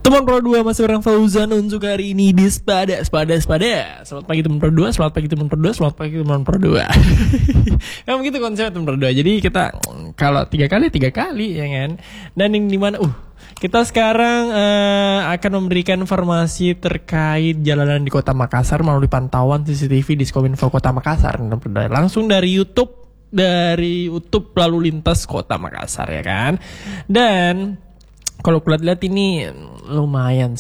Teman Pro 2 masih orang Fauzan untuk hari ini di Spada. Selamat pagi teman Pro 2, selamat pagi teman Pro 2, selamat pagi teman Pro 2. Kan begitu konsepnya teman Pro 2. Jadi kita kalau 3 kali ya kan. Dan yang dimana kita sekarang akan memberikan informasi terkait jalanan di Kota Makassar melalui pantauan CCTV di Diskominfo Kota Makassar. Langsung dari YouTube lalu lintas Kota Makassar ya kan. Dan kalau kulihat ini lumayan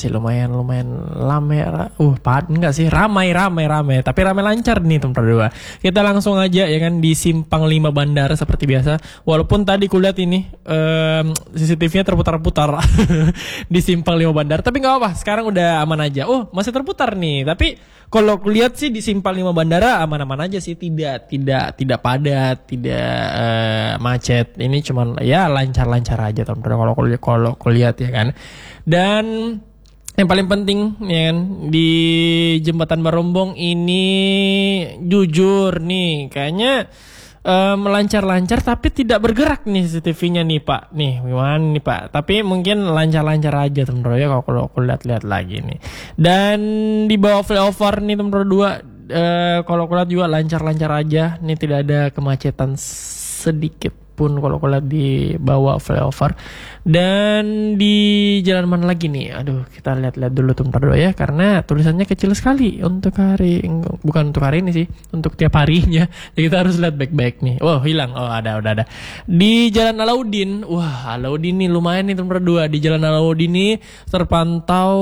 ramai, tapi ramai lancar nih teman berdua. Kita langsung aja ya kan di Simpang 5 Bandara seperti biasa. Walaupun tadi kulihat ini CCTV-nya terputar-putar di Simpang 5 Bandara, tapi nggak apa-apa. Sekarang udah aman aja. Masih terputar nih, tapi kalau kulihat sih di Simpang 5 Bandara aman-aman aja sih, tidak padat, tidak macet. Ini cuman ya lancar-lancar aja teman-teman kalau kulihat ya kan. Dan yang paling penting ya kan, di Jembatan Barombong ini jujur nih kayaknya melancar-lancar tapi tidak bergerak nih CCTV-nya nih Pak. Nih gimana nih Pak? Tapi mungkin lancar-lancar aja teman-teman ya kalau aku lihat lagi nih. Dan di bawah flyover nih teman-teman berdua, kalau aku lihat juga lancar-lancar aja. Nih tidak ada kemacetan sedikit pun kalau lihat di bawah flyover. Dan di jalan mana lagi nih? Aduh, kita lihat dulu teman berdua ya, karena tulisannya kecil sekali untuk bukan untuk hari ini sih, untuk tiap harinya. Jadi kita harus lihat baik-baik nih. Hilang. Ada. Di Jalan Alauddin. Alauddin nih lumayan nih teman berdua. Di Jalan Alauddin nih terpantau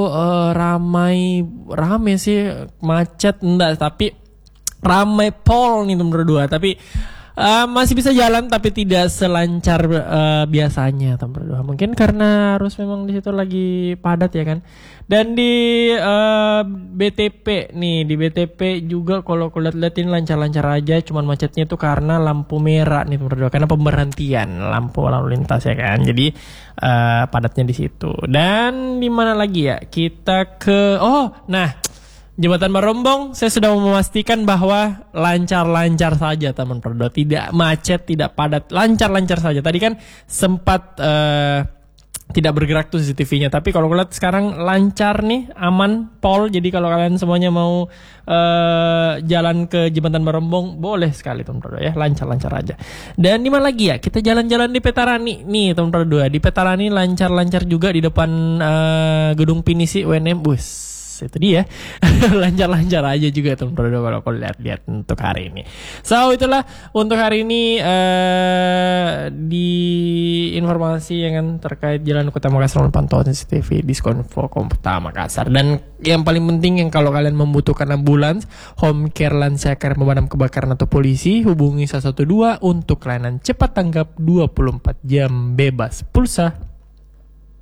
ramai sih, macet enggak, tapi ramai pol nih teman berdua. Tapi masih bisa jalan tapi tidak selancar biasanya teman berdua. Mungkin karena arus memang di situ lagi padat ya kan. Dan di BTP nih, di BTP juga kalau lihat ini lancar-lancar aja, cuman macetnya itu karena lampu merah nih teman berdua, karena pemberhentian lampu lalu lintas ya kan. Jadi padatnya di situ. Dan di mana lagi ya? Kita ke Jembatan Barombong, saya sudah memastikan bahwa lancar-lancar saja teman berdua, tidak macet, tidak padat, lancar-lancar saja. Tadi kan sempat tidak bergerak tuh CCTV-nya, tapi kalau lihat sekarang lancar nih, aman, pol. Jadi kalau kalian semuanya mau jalan ke Jembatan Barombong, boleh sekali teman berdua ya, lancar-lancar aja. Dan di mana lagi ya? Kita jalan-jalan di Petarani nih teman berdua. Di Petarani lancar-lancar juga di depan gedung Pinisi UNM. Itu dia. Lancar-lancar aja juga teman-teman kalau lihat untuk hari ini. So itulah untuk hari ini di informasi yang terkait jalan Kota Makassar pantauan CCTV Diskominfo Kota Makassar. Dan yang paling penting, yang kalau kalian membutuhkan ambulans, home care, lansia care, pemadam kebakaran atau polisi, hubungi 112 untuk layanan cepat tanggap 24 jam bebas pulsa.